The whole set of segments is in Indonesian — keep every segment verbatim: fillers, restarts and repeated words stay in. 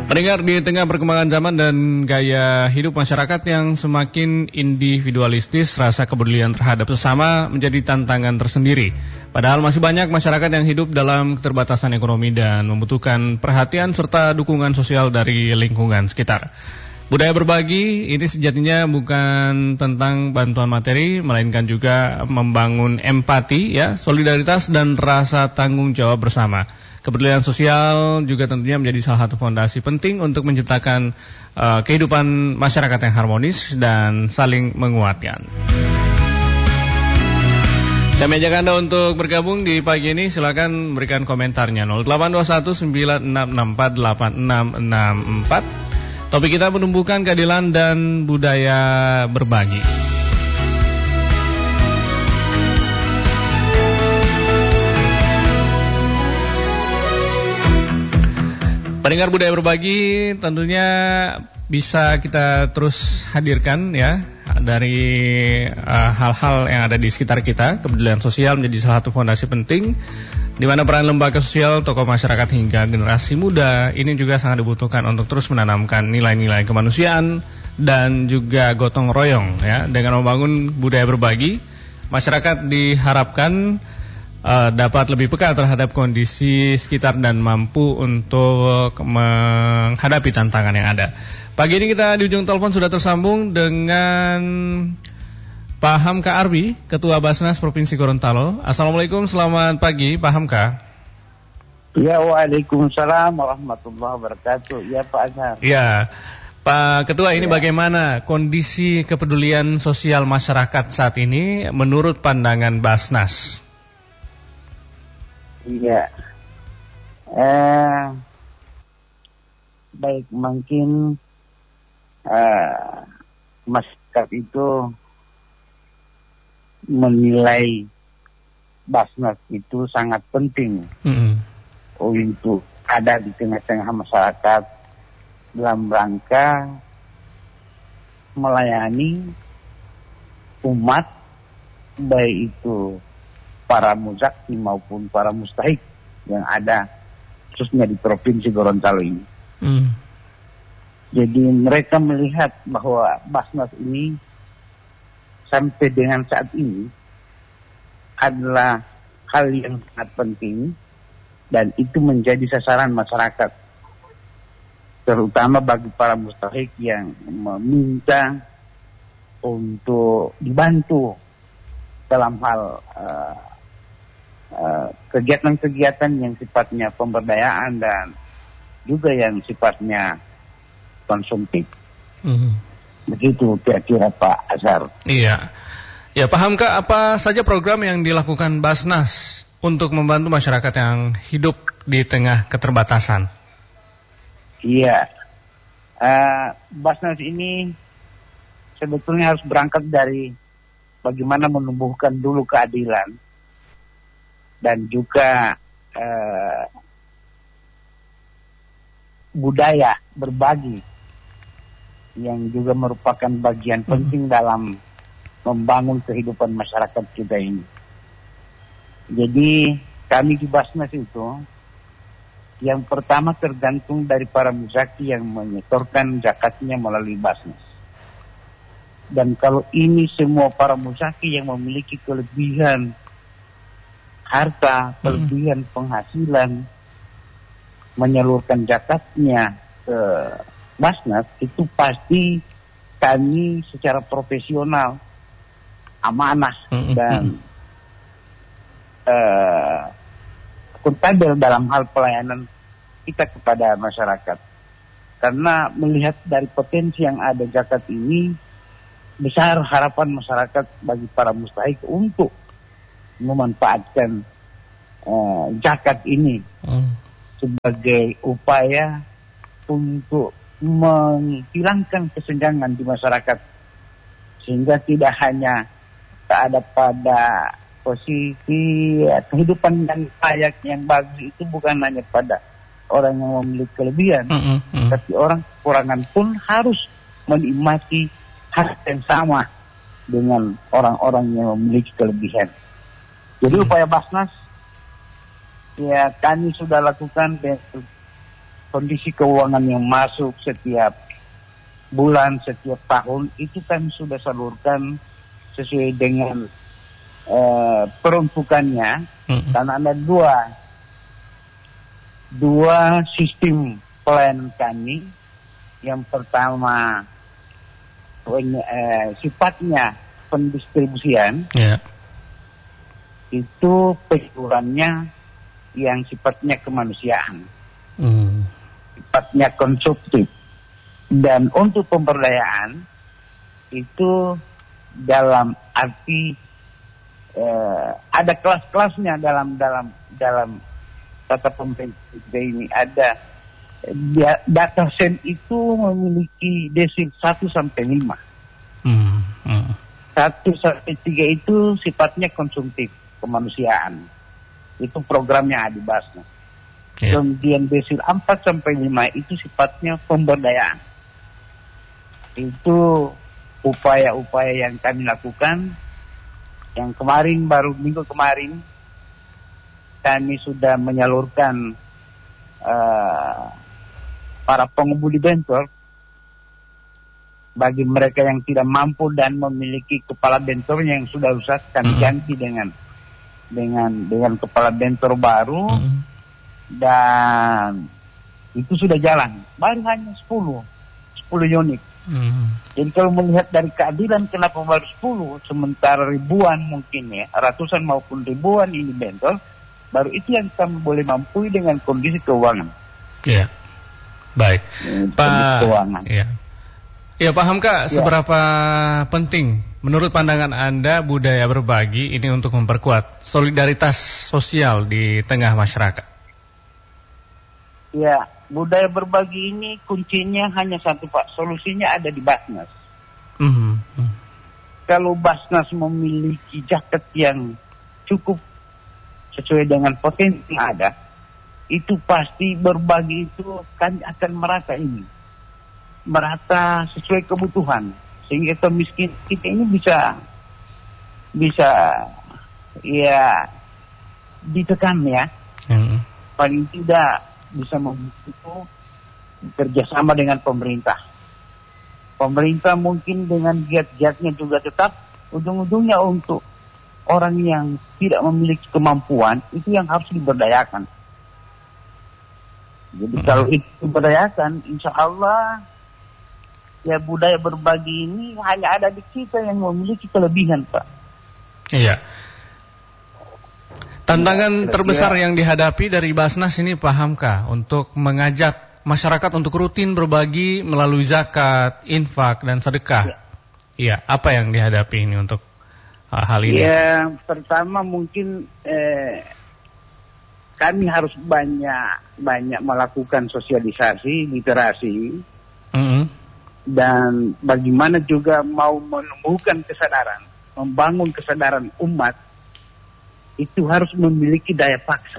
Pendengar, di tengah perkembangan zaman dan gaya hidup masyarakat yang semakin individualistis, rasa kepedulian terhadap sesama menjadi tantangan tersendiri. Padahal masih banyak masyarakat yang hidup dalam keterbatasan ekonomi dan membutuhkan perhatian serta dukungan sosial dari lingkungan sekitar. Budaya berbagi ini sejatinya bukan tentang bantuan materi, melainkan juga membangun empati, ya, solidaritas dan rasa tanggung jawab bersama. Kepedulian sosial juga tentunya menjadi salah satu fondasi penting untuk menciptakan uh, kehidupan masyarakat yang harmonis dan saling menguatkan. Kami ajak Anda untuk bergabung di pagi ini, silakan berikan komentarnya nol delapan dua satu sembilan enam enam empat delapan enam enam empat. Topik kita menumbuhkan keadilan dan budaya berbagi. Pendengar, budaya berbagi tentunya bisa kita terus hadirkan, ya, dari uh, hal-hal yang ada di sekitar kita. Kepedulian sosial menjadi salah satu fondasi penting di mana peran lembaga sosial, tokoh masyarakat hingga generasi muda ini juga sangat dibutuhkan untuk terus menanamkan nilai-nilai kemanusiaan dan juga gotong royong, ya. Dengan membangun budaya berbagi, masyarakat diharapkan Uh, dapat lebih peka terhadap kondisi sekitar dan mampu untuk menghadapi tantangan yang ada. Pagi ini kita di ujung telepon sudah tersambung dengan Pak Hamka Arbi, Ketua Basnas Provinsi Gorontalo. Assalamualaikum, selamat pagi Pak Hamka. Ya, waalaikumsalam warahmatullahi wabarakatuh. Ya Pak Azhar. Ya, Pak Ketua, ini ya. Bagaimana kondisi kepedulian sosial masyarakat saat ini menurut pandangan Basnas? Iya, eh, baik, mungkin eh, masyarakat itu menilai Basnas itu sangat penting mm-hmm. untuk ada di tengah-tengah masyarakat dalam rangka melayani umat, baik itu para muzaki maupun para mustahik yang ada khususnya di Provinsi Gorontalo ini. Mm. Jadi mereka melihat bahwa Basnas ini sampai dengan saat ini adalah hal yang sangat penting dan itu menjadi sasaran masyarakat, terutama bagi para mustahik yang meminta untuk dibantu dalam hal uh, Uh, kegiatan-kegiatan yang sifatnya pemberdayaan dan juga yang sifatnya konsumtif. Mm-hmm. Begitu kira-kira Pak Azhar. Iya. Ya, paham Kak, apa saja program yang dilakukan Basnas untuk membantu masyarakat yang hidup di tengah keterbatasan? Iya. Uh, Basnas ini sebetulnya harus berangkat dari bagaimana menumbuhkan dulu keadilan dan juga eh, budaya berbagi yang juga merupakan bagian penting dalam membangun kehidupan masyarakat kita ini. Jadi kami di Basnas itu yang pertama tergantung dari para muzaki yang menyetorkan zakatnya melalui Basnas. Dan kalau ini semua para muzaki yang memiliki kelebihan harta, kelebihan hmm. penghasilan, menyalurkan zakatnya ke Basnas, itu pasti kami secara profesional, amanah hmm. dan uh, akuntabel dalam hal pelayanan kita kepada masyarakat. Karena melihat dari potensi yang ada zakat ini, besar harapan masyarakat bagi para mustahik untuk memanfaatkan uh, zakat ini hmm. sebagai upaya untuk menghilangkan kesenjangan di masyarakat, sehingga tidak hanya ada pada posisi ya, kehidupan yang layak, yang bagus itu bukan hanya pada orang yang memiliki kelebihan, hmm, hmm. tapi orang kekurangan pun harus menikmati hak yang sama dengan orang-orang yang memiliki kelebihan. Jadi upaya Basnas ya kami sudah lakukan kondisi keuangan yang masuk setiap bulan, setiap tahun, itu kami sudah salurkan sesuai dengan uh, peruntukannya. Mm-hmm. Karena ada dua dua sistem pelayanan kami. Yang pertama eh, sifatnya pendistribusian, yeah. Itu penyalurannya yang sifatnya kemanusiaan, mm. sifatnya konsumtif. Dan untuk pemberdayaan itu dalam arti eh, ada kelas-kelasnya dalam dalam dalam tata pemerintah ini. Ada data sen itu memiliki desil satu sampai lima. Hmm, hmm. satu sampai tiga itu sifatnya konsumtif, kemanusiaan. Itu programnya di Basnas. Yeah. Kemudian desil empat sampai lima itu sifatnya pemberdayaan. Itu upaya-upaya yang kami lakukan. Yang kemarin, baru minggu kemarin, kami sudah menyalurkan uh, para pengemudi bentor bagi mereka yang tidak mampu dan memiliki kepala bentornya yang sudah rusak, kami mm-hmm. ganti dengan dengan dengan kepala bentor baru, mm-hmm. dan itu sudah jalan. Baru hanya sepuluh unit. Mm-hmm. Jadi kalau melihat dari keadilan, kenapa baru sepuluh sementara ribuan mungkin ya, ratusan maupun ribuan ini bentor, baru itu yang kami boleh mampu dengan kondisi keuangan. Iya. Yeah. Baik, Pak. Ya. Ya, Pak Hamka, ya. Seberapa penting menurut pandangan Anda budaya berbagi ini untuk memperkuat solidaritas sosial di tengah masyarakat? Ya, budaya berbagi ini kuncinya hanya satu, Pak. Solusinya ada di Basnas. Mm-hmm. Kalau Basnas memiliki jaket yang cukup sesuai dengan potensi yang ada, itu pasti berbagi itu kan akan merata ini, merata sesuai kebutuhan, sehingga kemiskin kita ini bisa bisa ya ditekan ya, hmm. paling tidak bisa membantu kerjasama dengan pemerintah. Pemerintah mungkin dengan giat-giatnya juga tetap ujung-ujungnya untuk orang yang tidak memiliki kemampuan itu yang harus diberdayakan. Jadi hmm. kalau itu diberdayakan, insya Allah ya budaya berbagi ini hanya ada di kita yang memiliki kelebihan, Pak. Iya. Tantangan ya, terbesar ya. yang dihadapi dari Basnas ini, Pak Hamka, untuk mengajak masyarakat untuk rutin berbagi melalui zakat, infak, dan sedekah. Iya, ya, apa yang dihadapi ini untuk uh, hal ini? Ya, pertama mungkin eh, kami harus banyak banyak melakukan sosialisasi, literasi, mm-hmm. dan bagaimana juga mau menumbuhkan kesadaran, membangun kesadaran umat, itu harus memiliki daya paksa.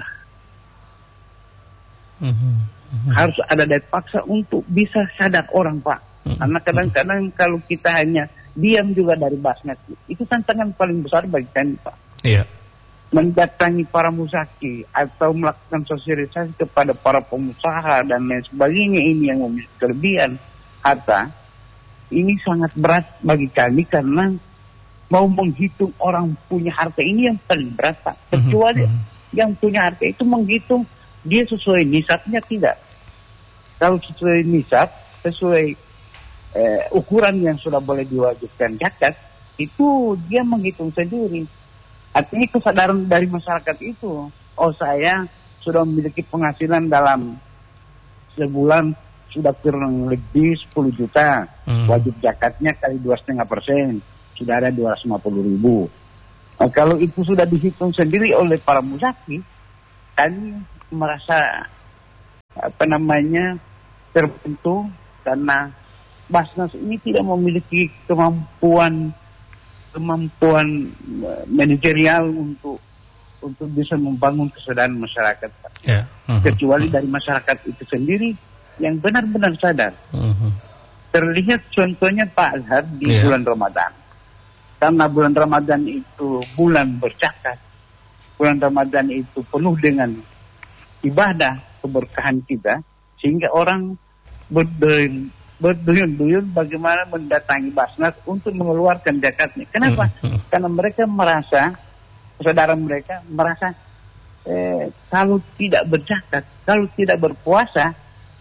Mm-hmm. Mm-hmm. Harus ada daya paksa untuk bisa sadar orang, Pak. Mm-hmm. Karena kadang-kadang kalau kita hanya diam juga dari Basnas, itu tantangan paling besar bagi kami, Pak. Iya. Mendatangi para musaki atau melakukan sosialisasi kepada para pengusaha dan lain sebagainya ini yang memiliki kelebihan harta, ini sangat berat bagi kami karena mau menghitung orang punya harta ini yang paling berat, Pak. Kecuali mm-hmm. yang punya harta itu menghitung dia sesuai nisabnya tidak. Kalau sesuai nisab, sesuai eh, ukuran yang sudah boleh diwajibkan zakat, itu dia menghitung sendiri. Artinya kesadaran dari masyarakat itu, oh saya sudah memiliki penghasilan dalam sebulan sudah kurang lebih sepuluh juta, hmm. wajib zakatnya kali dua setengah persen, sudah ada dua ratus lima puluh ribu. Nah, kalau itu sudah dihitung sendiri oleh para muzaki, kami merasa apa namanya terbantu karena Basnas ini tidak memiliki kemampuan kemampuan manajerial untuk untuk bisa membangun kesadaran masyarakat, yeah. uh-huh. kecuali dari masyarakat itu sendiri yang benar-benar sadar. Uh-huh. Terlihat contohnya Pak Azhar di yeah. bulan Ramadan, karena bulan Ramadan itu bulan berzakat, bulan Ramadan itu penuh dengan ibadah keberkahan kita, sehingga orang berduyun berduyun-duyun bagaimana mendatangi Basnas untuk mengeluarkan zakatnya. Kenapa? Hmm. Karena mereka merasa, saudara mereka merasa eh, kalau tidak berzakat, kalau tidak berpuasa,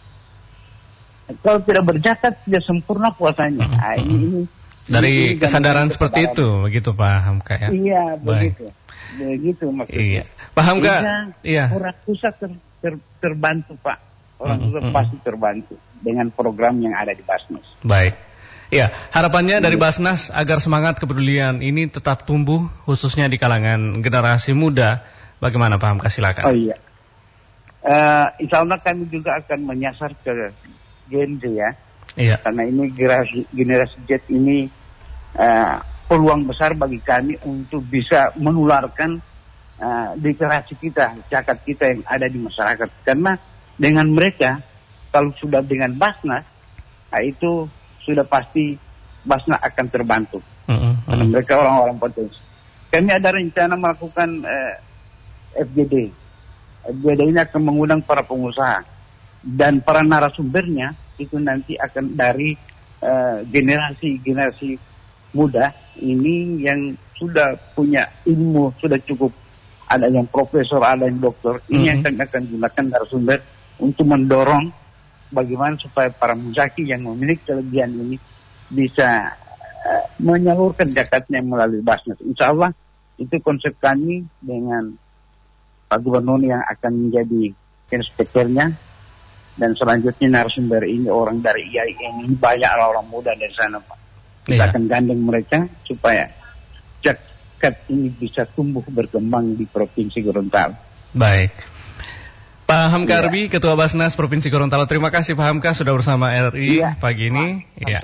kalau tidak berzakat tidak sempurna puasanya. Hmm. Nah, ini, ini dari ini kesadaran kesadaran seperti itu, begitu Pak Hamka ya? Iya, Baik. begitu. Begitu maksudnya. Iya. Pak Hamka, iya. Orang susah ter, ter, terbantu Pak. Orang Mm, susah mm, pasti terbantu dengan program yang ada di Basnas. Baik. Ya, harapannya dari Basnas agar semangat kepedulian ini tetap tumbuh, khususnya di kalangan generasi muda. Bagaimana Pak Hamka, silakan. Oh iya. Uh, insya Allah kami juga akan menyasar ke Gen Z ya. Iya. Karena ini generasi, generasi Z ini uh, peluang besar bagi kami untuk bisa menularkan uh, literasi kita, zakat kita yang ada di masyarakat. Karena dengan mereka, kalau sudah dengan Basnas, nah itu sudah pasti Basnas akan terbantu. Mm-hmm. Karena mereka orang-orang potensi. Kami ada rencana melakukan uh, F G D. F G D ini akan mengundang para pengusaha. Dan para narasumbernya itu nanti akan dari uh, generasi-generasi muda ini yang sudah punya ilmu, sudah cukup. Ada yang profesor, ada yang doktor. Ini mm-hmm. akan akan gunakan narasumber untuk mendorong bagaimana supaya para muzaki yang memiliki kelebihan ini bisa uh, menyalurkan zakatnya melalui Basnas. Insya Allah itu konsep kami dengan Pak Gubernur yang akan menjadi inspekturnya, dan selanjutnya narasumber ini orang dari I A I N, ini banyak orang muda dari sana Pak. Kita iya. akan gandeng mereka supaya zakat ini bisa tumbuh berkembang di Provinsi Gorontalo. Baik. Pak Hamka Arbi, iya. Ketua Basnas Provinsi Gorontalo. Terima kasih Pak Hamka sudah bersama R I iya. pagi ini. Iya.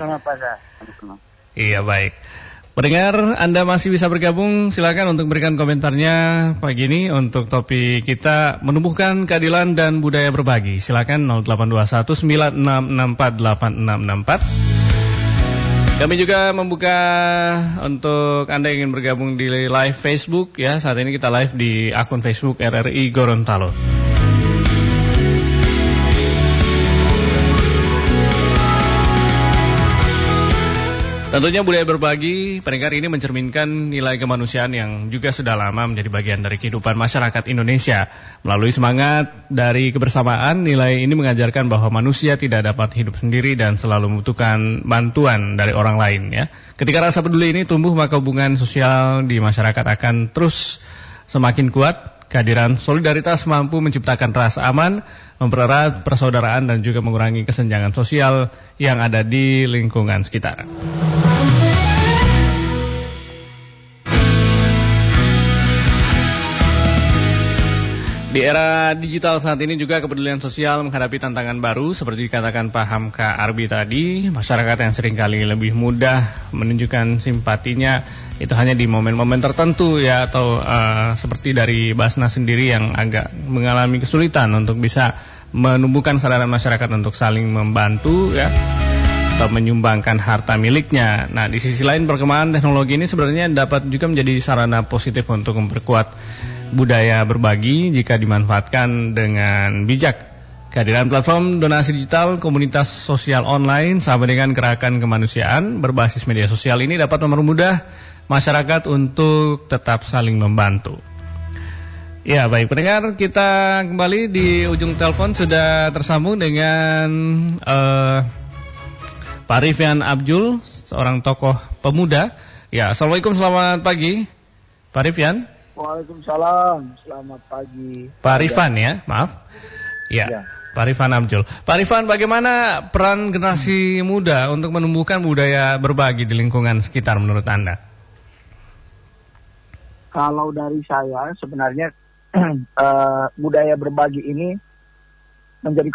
Iya, baik. Pendengar, Anda masih bisa bergabung. Silakan untuk berikan komentarnya pagi ini untuk topik kita menumbuhkan keadilan dan budaya berbagi. Silakan nol delapan dua satu sembilan enam enam empat delapan enam enam empat. Kami juga membuka untuk Anda yang ingin bergabung di live Facebook ya. Saat ini kita live di akun Facebook R R I Gorontalo. Tentunya budaya berbagi pendengar ini mencerminkan nilai kemanusiaan yang juga sudah lama menjadi bagian dari kehidupan masyarakat Indonesia. Melalui semangat dari kebersamaan, nilai ini mengajarkan bahwa manusia tidak dapat hidup sendiri dan selalu membutuhkan bantuan dari orang lain ya. Ketika rasa peduli ini tumbuh, maka hubungan sosial di masyarakat akan terus semakin kuat. Kehadiran solidaritas mampu menciptakan rasa aman, mempererat persaudaraan dan juga mengurangi kesenjangan sosial yang ada di lingkungan sekitar. Di era digital saat ini juga kepedulian sosial menghadapi tantangan baru seperti dikatakan Pak Hamka Arbi tadi. Masyarakat yang seringkali lebih mudah menunjukkan simpatinya itu hanya di momen-momen tertentu ya, atau uh, seperti dari Basnas sendiri yang agak mengalami kesulitan untuk bisa menumbuhkan kesadaran masyarakat untuk saling membantu ya, atau menyumbangkan harta miliknya. Nah, di sisi lain perkembangan teknologi ini sebenarnya dapat juga menjadi sarana positif untuk memperkuat budaya berbagi jika dimanfaatkan dengan bijak. Kehadiran platform donasi digital, komunitas sosial online, sama dengan gerakan kemanusiaan berbasis media sosial ini dapat mempermudah masyarakat untuk tetap saling membantu. Ya, baik pendengar, kita kembali di ujung telepon sudah tersambung dengan uh, Pak Rifyan Abjul, seorang tokoh pemuda. Ya, Assalamualaikum, selamat pagi Pak Rifyan. Waalaikumsalam, selamat pagi. Pak Rifan ya, maaf. Ya, ya. Pak Rifan Abjul. Pak Rifan, bagaimana peran generasi muda untuk menumbuhkan budaya berbagi di lingkungan sekitar menurut Anda? Kalau dari saya sebenarnya uh, budaya berbagi ini menjadi